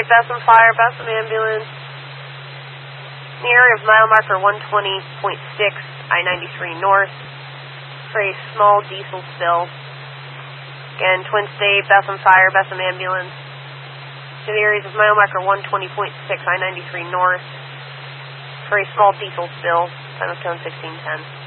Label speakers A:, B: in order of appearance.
A: State, Bethlehem Fire, Bethlehem Ambulance. In the area of mile marker 120.6, I-93 North, for a small diesel spill. Again, Twin State, Bethlehem Fire, Bethlehem Ambulance. To the areas of mile marker 120.6, I-93 North, for a small diesel spill, time of tone 1610.